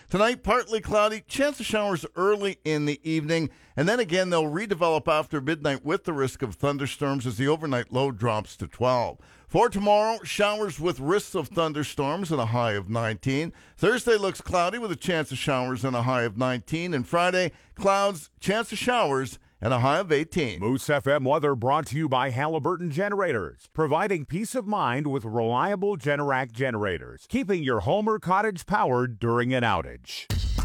Tonight, partly cloudy, chance of showers early in the evening, and then again they'll redevelop after midnight with the risk of thunderstorms as the overnight low drops to 12. For tomorrow, showers with risks of thunderstorms and a high of 19. Thursday looks cloudy with a chance of showers and a high of 19. And Friday, clouds, chance of showers, and a high of 18. Moose FM weather brought to you by Halliburton Generators, providing peace of mind with reliable Generac generators, keeping your home or cottage powered during an outage.